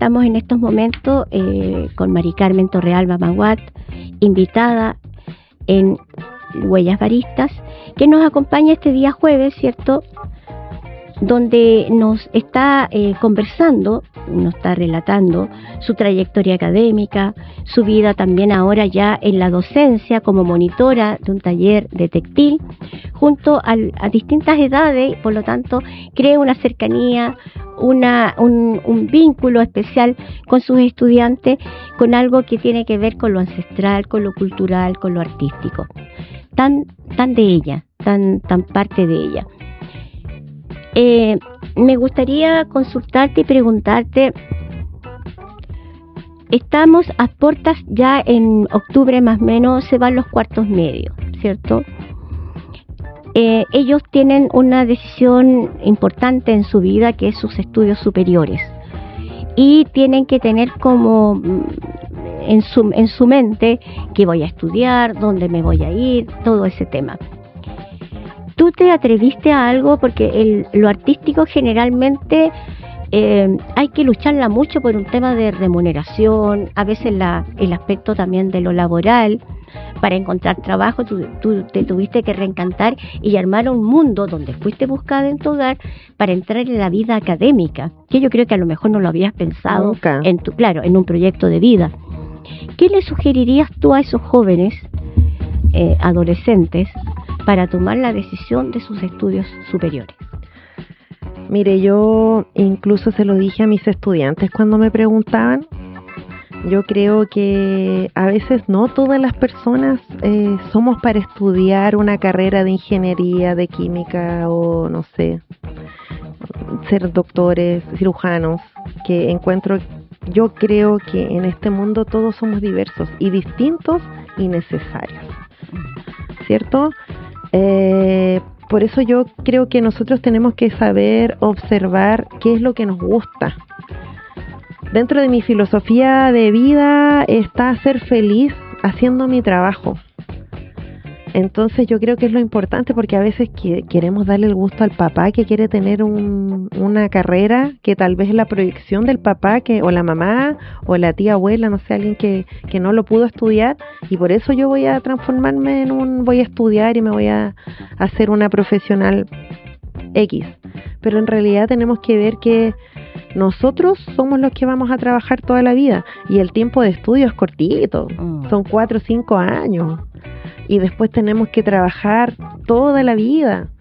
estamos en estos momentos con Mari Carmen Torrealba Maguat, invitada en Huellas Baristas, que nos acompaña este día jueves, ¿cierto?, donde nos está conversando, nos está relatando su trayectoria académica, su vida también ahora ya en la docencia como monitora de un taller de textil, junto a distintas edades, por lo tanto crea una cercanía, un vínculo especial con sus estudiantes, con algo que tiene que ver con lo ancestral, con lo cultural, con lo artístico, tan de ella, tan parte de ella. Me gustaría consultarte y preguntarte, estamos a puertas ya en octubre más o menos, se van los cuartos medios, ¿cierto? Ellos tienen una decisión importante en su vida, que es sus estudios superiores, y tienen que tener como en su mente qué voy a estudiar, dónde me voy a ir, todo ese tema. ¿Tú te atreviste a algo? Porque lo artístico generalmente hay que lucharla mucho por un tema de remuneración, a veces el aspecto también de lo laboral. Para encontrar trabajo tú te tuviste que reencantar y armar un mundo donde fuiste buscada en tu hogar para entrar en la vida académica, que yo creo que a lo mejor no lo habías pensado nunca. En un proyecto de vida. ¿Qué le sugerirías tú a esos jóvenes, adolescentes, para tomar la decisión de sus estudios superiores? Mire, yo incluso se lo dije a mis estudiantes cuando me preguntaban. Yo creo que a veces no todas las personas somos para estudiar una carrera de ingeniería, de química o no sé, ser doctores, cirujanos, yo creo que en este mundo todos somos diversos y distintos y necesarios, ¿cierto? Por eso yo creo que nosotros tenemos que saber observar qué es lo que nos gusta. Dentro de mi filosofía de vida está ser feliz haciendo mi trabajo. Entonces yo creo que es lo importante, porque a veces queremos darle el gusto al papá que quiere tener una carrera que tal vez es la proyección del papá o la mamá o la tía abuela, no sé, alguien que no lo pudo estudiar, y por eso yo voy a transformarme voy a estudiar y me voy a hacer una profesional X. Pero en realidad tenemos que ver que nosotros somos los que vamos a trabajar toda la vida y el tiempo de estudio es cortito, son 4 o 5 años y después tenemos que trabajar toda la vida.